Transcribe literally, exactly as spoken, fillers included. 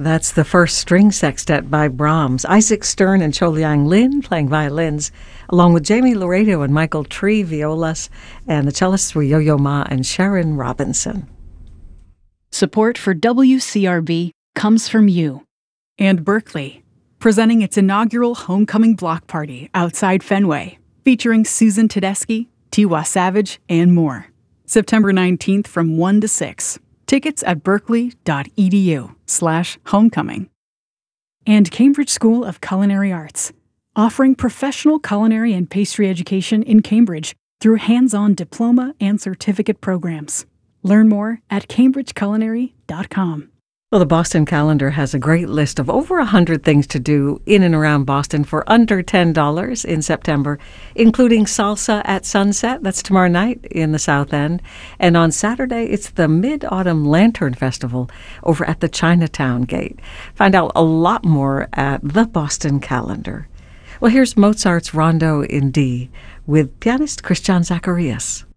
That's the first string sextet by Brahms. Isaac Stern and Cho Liang Lin playing violins, along with Jamie Laredo and Michael Tree violas, and the cellists were Yo-Yo Ma and Sharon Robinson. Support for W C R B comes from you and Berkeley, presenting its inaugural homecoming block party outside Fenway, featuring Susan Tedeschi, Tiwa Savage, and more. September nineteenth from one to six. Tickets at berkeley.edu slash homecoming. And Cambridge School of Culinary Arts, offering professional culinary and pastry education in Cambridge through hands-on diploma and certificate programs. Learn more at cambridge culinary dot com. Well, the Boston Calendar has a great list of over one hundred things to do in and around Boston for under ten dollars in September, including Salsa at Sunset. That's tomorrow night in the South End. And on Saturday, it's the Mid-Autumn Lantern Festival over at the Chinatown Gate. Find out a lot more at the Boston Calendar. Well, here's Mozart's Rondo in D with pianist Christian Zacharias.